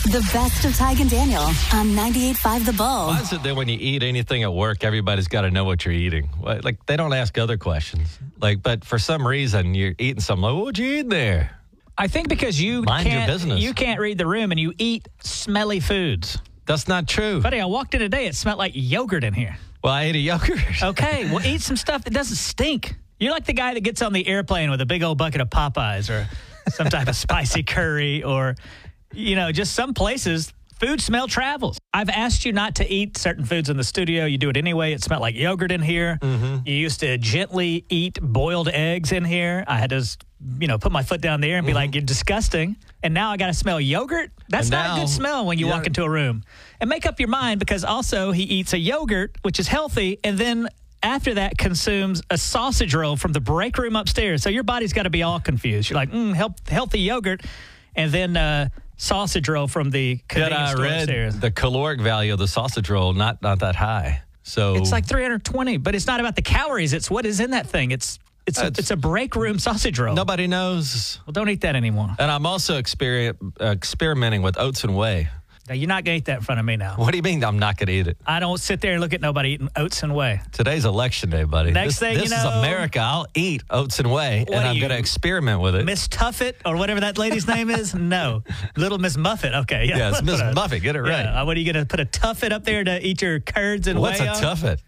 The best of Tig and Daniel on 98.5 The Bull. Why is it that when you eat anything at work, everybody's got to know what you're eating? Like, they don't ask other questions. But for some reason, you're eating something like, what'd you eat there? I think because you can't read the room and you eat smelly foods. That's not true. Buddy, I walked in today. It smelled like yogurt in here. Well, I ate a yogurt. Okay, well, eat some stuff that doesn't stink. You're like the guy that gets on the airplane with a big old bucket of Popeyes or some type of spicy curry or, just some places, food smell travels. I've asked you not to eat certain foods in the studio. You do it anyway. It smelled like yogurt in here. Mm-hmm. You used to gently eat boiled eggs in here. I had to, put my foot down there and be like, you're disgusting. And now I got to smell yogurt? That's not a good smell when you walk into a room. And make up your mind because also he eats a yogurt, which is healthy, and then after that consumes a sausage roll from the break room upstairs. So your body's got to be all confused. You're like, healthy yogurt, and then sausage roll from the convenience store upstairs. The caloric value of the sausage roll, not that high. So it's like 320, but it's not about the calories. It's what is in that thing. It's a break room sausage roll. Nobody knows. Well, don't eat that anymore. And I'm also experimenting with oats and whey. Now, you're not going to eat that in front of me now. What do you mean I'm not going to eat it? I don't sit there and look at nobody eating oats and whey. Today's election day, buddy. This is America. I'll eat oats and whey, and I'm going to experiment with it. Miss Tuffet, or whatever that lady's name is? No. Little Miss Muffet. Okay. Yeah, it's Miss Muffet. Get it right. Yeah. What, are you going to put a Tuffet up there to eat your curds and whey on? What's a Tuffet?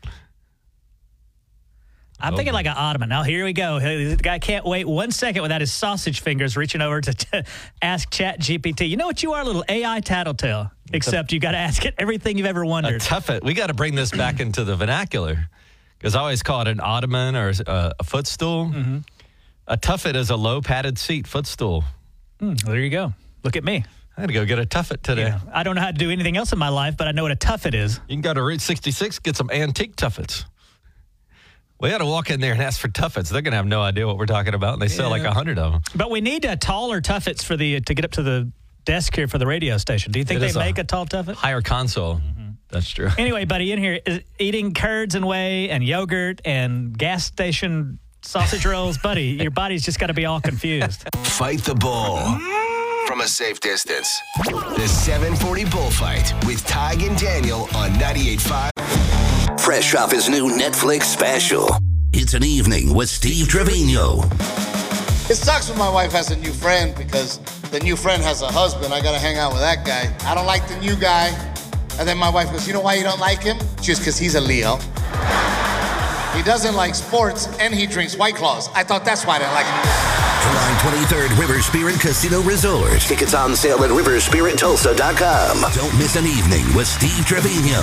I'm thinking like an ottoman. Now, here we go. The guy can't wait 1 second without his sausage fingers reaching over to ask ChatGPT. You know what you are? A little AI tattletale. Except you got to ask it everything you've ever wondered. A tuffet. We got to bring this back into the vernacular. Because I always call it an ottoman or a footstool. Mm-hmm. A tuffet is a low padded seat footstool. Well, there you go. Look at me. I got to go get a tuffet today. Yeah. I don't know how to do anything else in my life, but I know what a tuffet is. You can go to Route 66, get some antique tuffets. We got to walk in there and ask for tuffets. They're going to have no idea what we're talking about, and they sell like 100 of them. But we need taller tuffets to get up to the desk here for the radio station. Do you think they make a tall tuffet? Higher console. Mm-hmm. That's true. Anyway, buddy, in here, eating curds and whey and yogurt and gas station sausage rolls. Buddy, your body's just got to be all confused. Fight the bull from a safe distance. The 740 Bullfight with Tig and Daniel on 98.5. Fresh off his new Netflix special, It's an Evening with Steve Trevino. It sucks when my wife has a new friend because the new friend has a husband. I gotta hang out with that guy. I don't like the new guy. And then my wife goes, you know why you don't like him? Just because he's a Leo. He doesn't like sports and he drinks White Claws. I thought that's why I didn't like him. July 23rd, River Spirit Casino Resort. Tickets on sale at riverspirittulsa.com. Don't miss an evening with Steve Trevino.